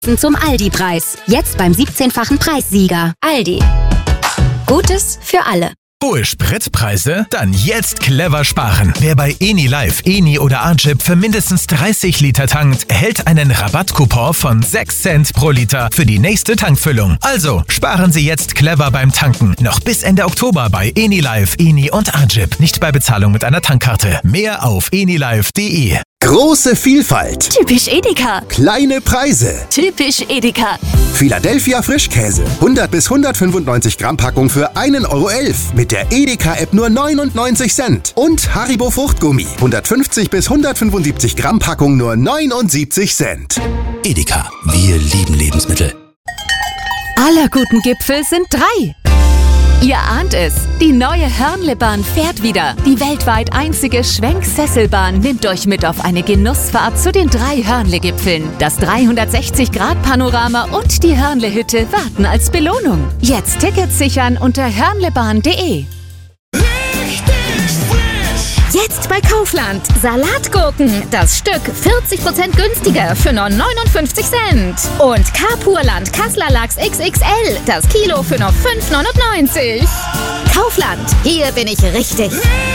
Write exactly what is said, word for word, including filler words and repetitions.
Zum Aldi-Preis. Jetzt beim siebzehnfachen Preissieger. Aldi. Gutes für alle. Hohe Spritpreise? Dann jetzt clever sparen. Wer bei Enilive, Eni oder Agip für mindestens dreißig Liter tankt, erhält einen Rabattcoupon von sechs Cent pro Liter für die nächste Tankfüllung. Also sparen Sie jetzt clever beim Tanken. Noch bis Ende Oktober bei Enilive, Eni und Agip. Nicht bei Bezahlung mit einer Tankkarte. Mehr auf enilive punkt de. Große Vielfalt. Typisch Edeka. Kleine Preise. Typisch Edeka. Philadelphia Frischkäse. hundert bis hundertfünfundneunzig Gramm Packung für einen Euro elf. Mit der Edeka-App nur neunundneunzig Cent. Und Haribo Fruchtgummi. hundertfünfzig bis hundertfünfundsiebzig Gramm Packung nur neunundsiebzig Cent. Edeka. Wir lieben Lebensmittel. Aller guten Gipfel sind drei. Ihr ahnt es, die neue Hörnlebahn fährt wieder. Die weltweit einzige Schwenksesselbahn nimmt euch mit auf eine Genussfahrt zu den drei Hörnle-Gipfeln. Das dreihundertsechzig Grad Panorama und die Hörnle-Hütte warten als Belohnung. Jetzt Tickets sichern unter hörnlebahn punkt de. Jetzt bei Kaufland. Salatgurken. Das Stück vierzig Prozent günstiger für nur neunundfünfzig Cent. Und Carpurland Kassler Lachs X X L. Das Kilo für nur fünf neunundneunzig. Kaufland. Hier bin ich richtig.